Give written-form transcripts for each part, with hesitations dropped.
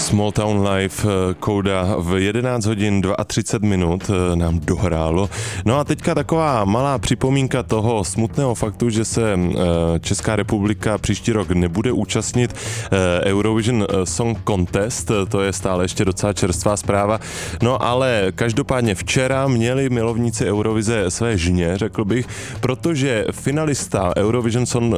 Small Town Life Kóda v 11 hodin 32 minut nám dohrálo. No a teďka taková malá připomínka toho smutného faktu, že se Česká republika příští rok nebude účastnit Eurovision Song Contest, to je stále ještě docela čerstvá zpráva. No ale každopádně včera měli milovníci Eurovize své žně, řekl bych, protože finalista Eurovision Song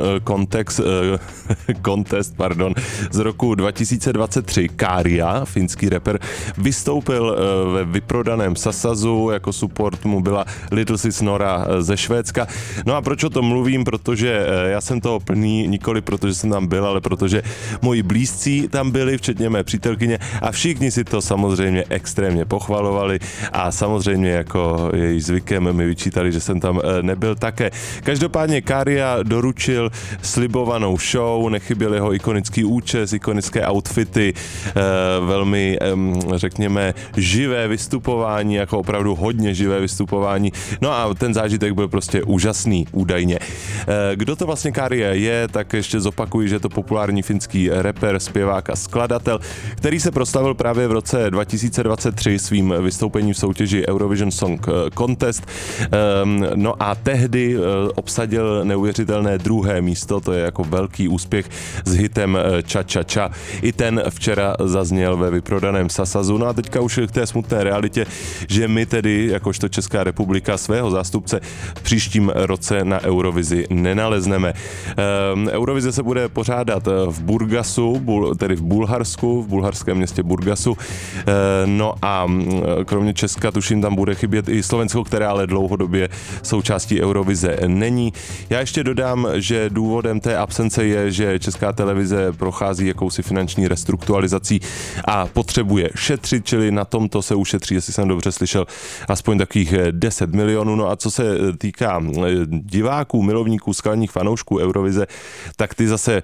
Contest z roku 2023 Käärijä, finský rapper, vystoupil ve vyprodaném Sasazu, jako support mu byla Little Sis Nora ze Švédska. No a proč o tom mluvím? Protože já jsem toho plný, nikoli protože jsem tam byl, ale protože moji blízcí tam byli, včetně mé přítelkyně, a všichni si to samozřejmě extrémně pochvalovali a samozřejmě jako její zvykem mi vyčítali, že jsem tam nebyl také. Každopádně Käärijä doručil slibovanou show, nechyběl jeho ikonický účes, ikonické outfity, velmi, řekněme, živé vystupování, jako opravdu hodně živé vystupování. No a ten zážitek byl prostě úžasný, údajně. Kdo to vlastně Käärijä je, tak ještě zopakuji, že je to populární finský rapper, zpěvák a skladatel, který se proslavil právě v roce 2023 svým vystoupením v soutěži Eurovision Song Contest. No a tehdy obsadil neuvěřitelné druhé místo, to je jako velký úspěch s hitem Cha Cha Cha. I ten včera zazněl ve vyprodaném Sasazu. No a teďka už k té smutné realitě, že my tedy, jakožto Česká republika, svého zástupce v příštím roce na Eurovizi nenalezneme. Eurovize se bude pořádat v Burgasu, tedy v Bulharsku, v bulharském městě Burgasu. No a kromě Česka, tuším, tam bude chybět i Slovensko, které ale dlouhodobě součástí Eurovize není. Já ještě dodám, že důvodem té absence je, že Česká televize prochází jakousi finanční restrukturalizací a potřebuje šetřit, čili na tomto se ušetří, jestli jsem dobře slyšel, aspoň takových 10 milionů. No a co se týká diváků, milovníků, skalních fanoušků Eurovize, tak ty zase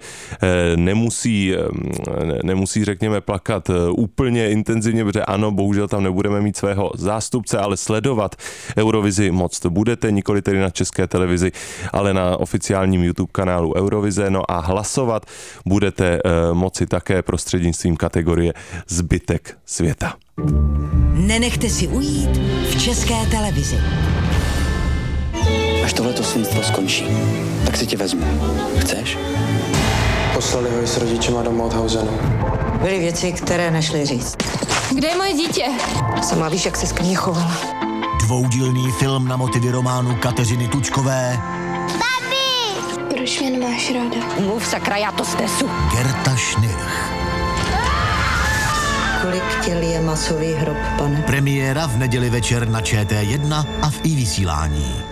nemusí, řekněme, plakat úplně intenzivně, protože ano, bohužel tam nebudeme mít svého zástupce, ale sledovat Eurovizi moc budete, nikoli tedy na České televizi, ale na oficiálním YouTube kanálu Eurovize. No a hlasovat budete moci také prostřednictvím kategorie Zbytek světa. Nenechte si ujít v České televizi. Až tohleto svinstvo skončí, tak si tě vezmu. Chceš? Poslali ho i s rodičema do Mauthausenu. Byly věci, které nešly říct. Kde je moje dítě? Sama víš, jak se ke mně chovala. Dvoudílný film na motivy románu Kateřiny Tučkové. Babi! Proč mě nemáš ráda? Mluv sakra, já to snesu. Gerta Schnirch. Kolik těl je masový hrob, pane? Premiéra v neděli večer na ČT1 a v iVysílání.